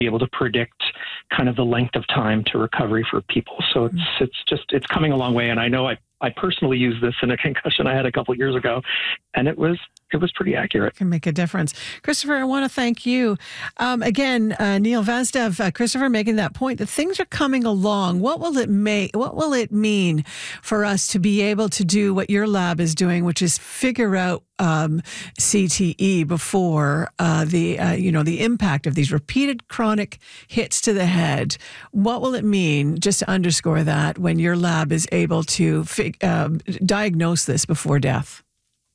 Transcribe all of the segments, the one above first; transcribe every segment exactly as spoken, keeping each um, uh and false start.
be able to predict kind of the length of time to recovery for people. So it's it's just it's coming a long way. And I know I, I personally used this in a concussion I had a couple of years ago, and it was it was pretty accurate. Can make a difference. Christopher, I want to thank you. Um, again, uh, Neil Vazdev, uh, Christopher making that point that things are coming along. What will it make? What will it mean for us to be able to do what your lab is doing, which is figure out um, C T E before uh, the uh, you know the impact of these repeated chronic hits to the head? What will it mean, just to underscore that, when your lab is able to fig- uh, diagnose this before death?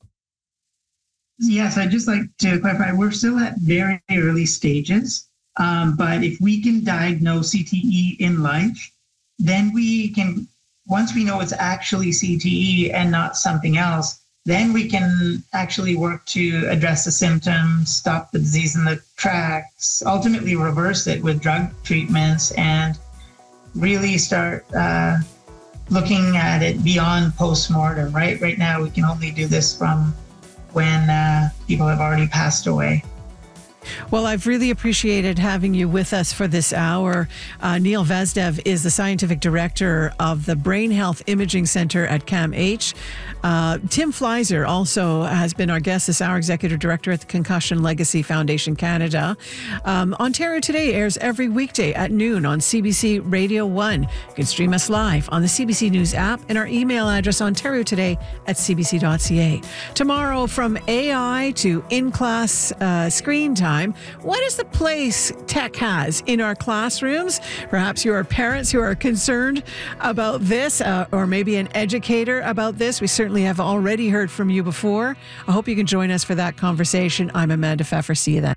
Yes, I'd just like to clarify, we're still at very early stages, um, but if we can diagnose C T E in life, then we can, once we know it's actually C T E and not something else, then we can actually work to address the symptoms, stop the disease in the tracks, ultimately reverse it with drug treatments, and really start uh, looking at it beyond postmortem, right? Right now, we can only do this from when uh, people have already passed away. Well, I've really appreciated having you with us for this hour. Uh, Neil Vazdev is the scientific director of the Brain Health Imaging Center at CAMH. Uh, Tim Fleiser also has been our guest this hour, executive director at the Concussion Legacy Foundation Canada. Um, Ontario Today airs every weekday at noon on C B C Radio one. You can stream us live on the C B C News app and our email address, ontariotoday at c b c dot c a. Tomorrow, from A I to in-class uh, screen time, what is the place tech has in our classrooms? Perhaps you are parents who are concerned about this, uh, or maybe an educator about this. We certainly have already heard from you before. I hope you can join us for that conversation. I'm Amanda Pfeffer. See you then.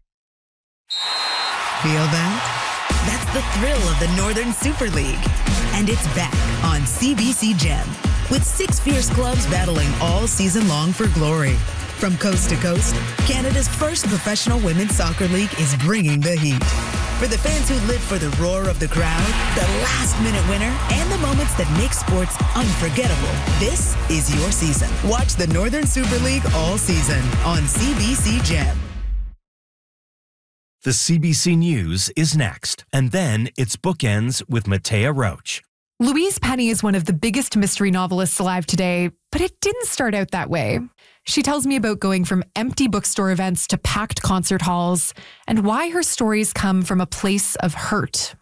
Feel that? That's the thrill of the Northern Super League. And it's back on C B C Gem, with six fierce clubs battling all season long for glory. From coast to coast, Canada's first professional women's soccer league is bringing the heat. For the fans who live for the roar of the crowd, the last-minute winner, and the moments that make sports unforgettable, this is your season. Watch the Northern Super League all season on C B C Gem. The C B C News is next, and then it's Bookends with Matea Roach. Louise Penny is one of the biggest mystery novelists alive today, but it didn't start out that way. She tells me about going from empty bookstore events to packed concert halls, and why her stories come from a place of hurt.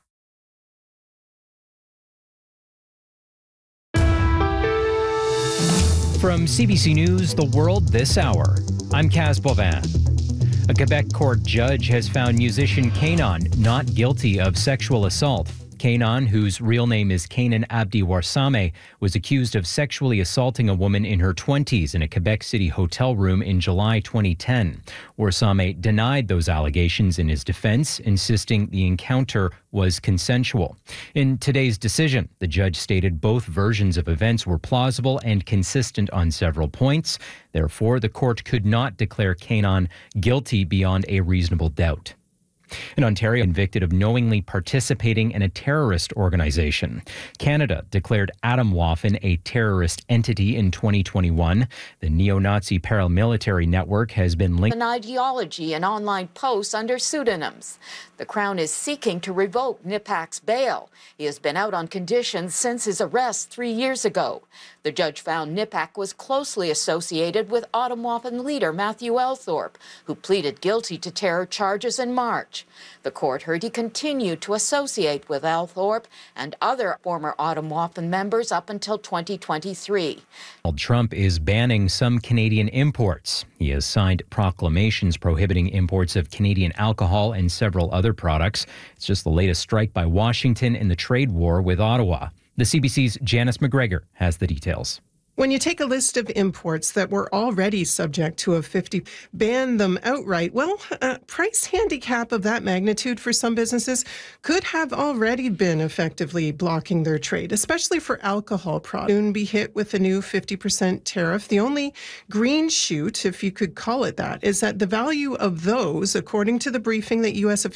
From C B C News, The World This Hour, I'm Kaz Boivin. A Quebec court judge has found musician Kainon not guilty of sexual assault. Kainon, whose real name is Kainon Abdi Warsame, was accused of sexually assaulting a woman in her twenties in a Quebec City hotel room in July twenty ten. Warsame denied those allegations in his defense, insisting the encounter was consensual. In today's decision, the judge stated both versions of events were plausible and consistent on several points. Therefore, the court could not declare Kainon guilty beyond a reasonable doubt. In Ontario, convicted of knowingly participating in a terrorist organization. Canada declared Atomwaffen a terrorist entity in twenty twenty-one. The neo-Nazi paramilitary network has been linked an ideology and online posts under pseudonyms. The Crown is seeking to revoke Nipak's bail. He has been out on conditions since his arrest three years ago. The judge found Nipak was closely associated with Atomwaffen leader Matthew Elthorpe, who pleaded guilty to terror charges in March. The court heard he continued to associate with Elthorpe and other former Atomwaffen members up until twenty twenty-three. Donald Trump is banning some Canadian imports. He has signed proclamations prohibiting imports of Canadian alcohol and several other products. It's just the latest strike by Washington in the trade war with Ottawa. The C B C's Janice McGregor has the details. When you take a list of imports that were already subject to a fifty, ban them outright, well, a price handicap of that magnitude for some businesses could have already been effectively blocking their trade, especially for alcohol products. Soon be hit with a new fifty percent tariff. The only green shoot, if you could call it that, is that the value of those, according to the briefing that U S officials